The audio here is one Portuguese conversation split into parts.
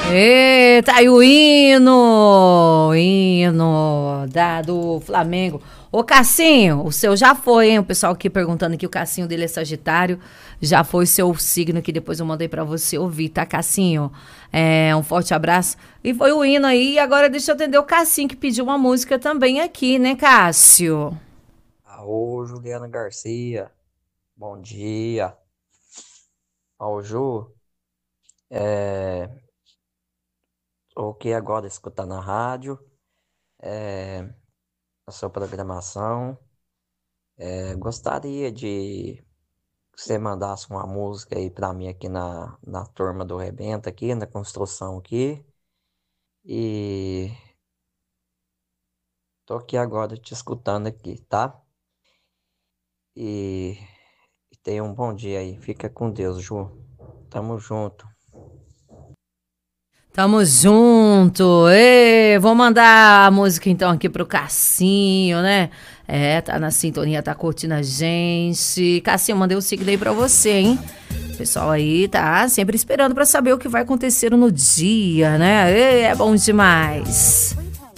Eita, aí o hino do Flamengo. Ô, Cassinho, o seu já foi, hein? O pessoal aqui perguntando que o Cassinho dele é Sagitário. Já foi seu signo que depois eu mandei pra você ouvir, tá, Cassinho? Um forte abraço. E foi o hino aí. E agora deixa eu atender o Cassinho que pediu uma música também aqui, né, Cássio? Ô, Juliana Garcia, bom dia. Ô, Ju, é, tô aqui agora escutando a rádio, é, a sua programação. Gostaria de que você mandasse uma música aí pra mim aqui na turma do Rebenta, aqui na construção aqui. E tô aqui agora te escutando aqui, tá? E, e tenha um bom dia aí. Fica com Deus, Ju. Tamo junto. Tamo junto. Vou mandar a música então aqui pro Cassinho, né? Tá na sintonia, tá curtindo a gente. Cassinho, mandei o signo aí pra você, hein? O pessoal aí tá sempre esperando pra saber o que vai acontecer no dia, né? É bom demais.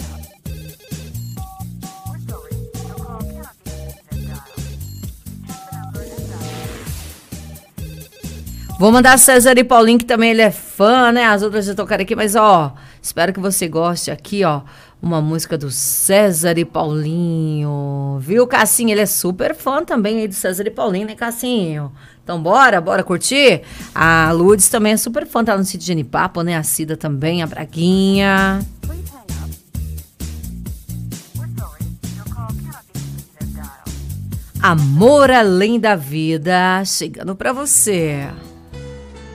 Vou mandar César e Paulinho, que também ele é fã, né? As outras já tocaram aqui, mas ó, espero que você goste aqui, ó. Uma música do César e Paulinho. Viu, Cassinho? Ele é super fã também aí do César e Paulinho, né, Cassinho? Então bora curtir? A Lourdes também é super fã, tá no sítio de Genipapo, né? A Cida também, a Braguinha. Amor além da vida, chegando pra você.